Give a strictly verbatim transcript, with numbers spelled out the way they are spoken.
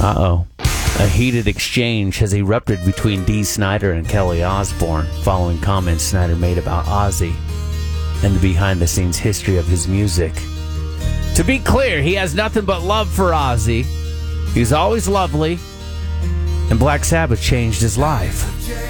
Uh-oh. A heated exchange has erupted between Dee Snider and Kelly Osbourne following comments Snider made about Ozzy and the behind-the-scenes history of his music. To be clear, he has nothing but love for Ozzy. He's always lovely, and Black Sabbath changed his life.